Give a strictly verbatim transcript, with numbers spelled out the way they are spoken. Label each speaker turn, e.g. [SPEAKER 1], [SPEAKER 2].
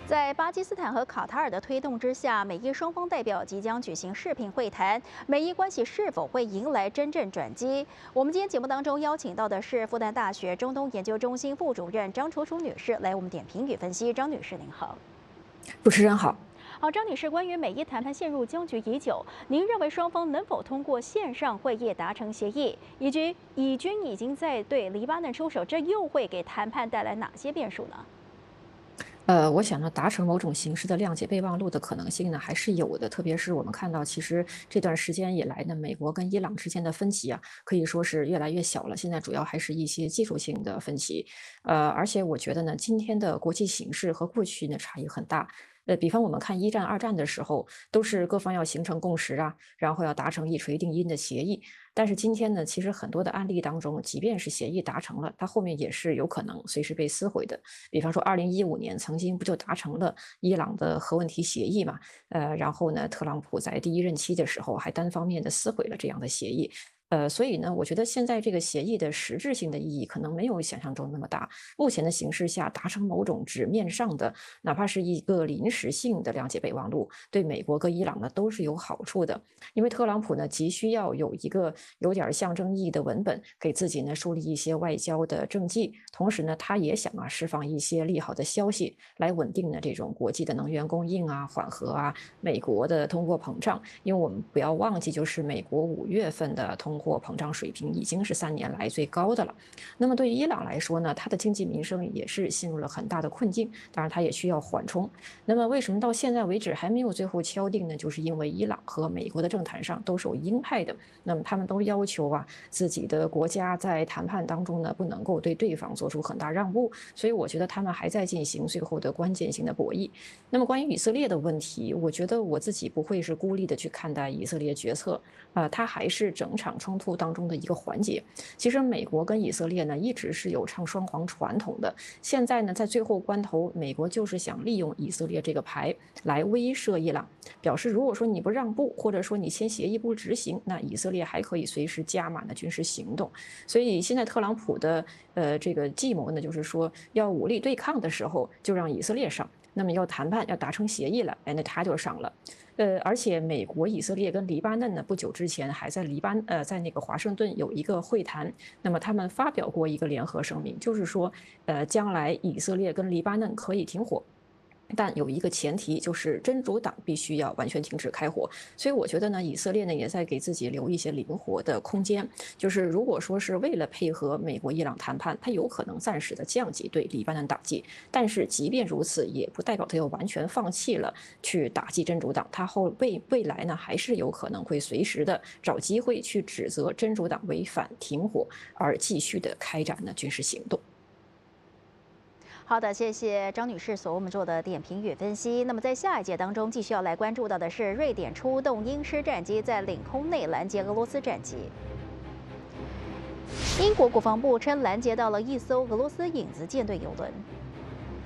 [SPEAKER 1] 在巴基斯坦和卡塔尔的推动之下，美伊双方代表即将举行视频会谈，美伊关系是否会迎来真正转机？我们今天节目当中邀请到的是复旦大学中东研究中心副主任张楚楚女士，来我们点评与分析。张女士您好。
[SPEAKER 2] 主持人好。
[SPEAKER 1] 好，张女士，关于美伊谈判陷入僵局已久，您认为双方能否通过线上会议达成协议？以及以军已经在对黎巴嫩出手，这又会给谈判带来哪些变数呢？
[SPEAKER 2] 呃，我想呢，达成某种形式的谅解备忘录的可能性呢，还是有的。特别是我们看到，其实这段时间以来呢，美国跟伊朗之间的分歧啊，可以说是越来越小了。现在主要还是一些技术性的分歧。呃，而且我觉得呢，今天的国际形势和过去呢差异很大。呃，比方我们看一战、二战的时候，都是各方要形成共识啊，然后要达成一锤定音的协议。但是今天呢，其实很多的案例当中，即便是协议达成了，它后面也是有可能随时被撕毁的。比方说，二零一五年曾经不就达成了伊朗的核问题协议嘛？呃，然后呢，特朗普在第一任期的时候还单方面的撕毁了这样的协议。呃，所以呢，我觉得现在这个协议的实质性的意义可能没有想象中那么大。目前的形势下，达成某种纸面上的，哪怕是一个临时性的谅解备忘录，对美国跟伊朗呢都是有好处的。因为特朗普呢急需要有一个有点象征意义的文本，给自己呢树立一些外交的政绩，同时呢，他也想啊释放一些利好的消息，来稳定呢这种国际的能源供应啊，缓和啊美国的通货膨胀。因为我们不要忘记，就是美国五月份的通货膨胀水平已经是三年来最高的了。那么对于伊朗来说呢，它的经济民生也是陷入了很大的困境，当然它也需要缓冲。那么为什么到现在为止还没有最后敲定呢？就是因为伊朗和美国的政坛上都是有鹰派的，那么他们都要求啊自己的国家在谈判当中呢不能够对对方做出很大让步，所以我觉得他们还在进行最后的关键性的博弈。那么关于以色列的问题，我觉得我自己不会是孤立的去看待以色列决策，啊、呃，它还是整场冲突当中的一个环节。其实美国跟以色列呢一直是有唱双簧传统的，现在呢在最后关头，美国就是想利用以色列这个牌来威慑伊朗，表示如果说你不让步，或者说你签协议不执行，那以色列还可以随时加码的军事行动。所以现在特朗普的呃这个计谋呢，就是说要武力对抗的时候就让以色列上，那么要谈判要达成协议了，哎，那他就上了。呃，而且美国、以色列跟黎巴嫩呢，不久之前还在黎巴呃在那个华盛顿有一个会谈，那么他们发表过一个联合声明，就是说，呃，将来以色列跟黎巴嫩可以停火。但有一个前提，就是真主党必须要完全停止开火。所以我觉得呢，以色列呢也在给自己留一些灵活的空间。就是如果说是为了配合美国、伊朗谈判，它有可能暂时的降级对黎巴嫩打击。但是即便如此，也不代表它要完全放弃了去打击真主党。它后未未来呢，还是有可能会随时的找机会去指责真主党违反停火，而继续的开展呢军事行动。
[SPEAKER 1] 好的，谢谢张女士所为我们做的点评与分析。那么在下一节当中，继续要来关注到的是瑞典出动鹰狮战机在领空内拦截俄罗斯战机。英国国防部称拦截到了一艘俄罗斯影子舰队油轮。